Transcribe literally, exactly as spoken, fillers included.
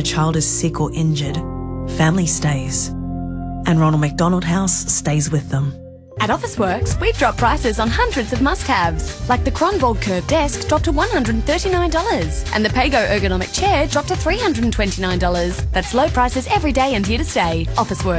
child is sick or injured, family stays. And Ronald McDonald House stays with them. At Officeworks, we've dropped prices on hundreds of must-haves, like the Kronborg Curve Desk dropped to one hundred thirty-nine dollars, and the Pago Ergonomic Chair dropped to three hundred twenty-nine dollars. That's low prices every day and here to stay. Officeworks.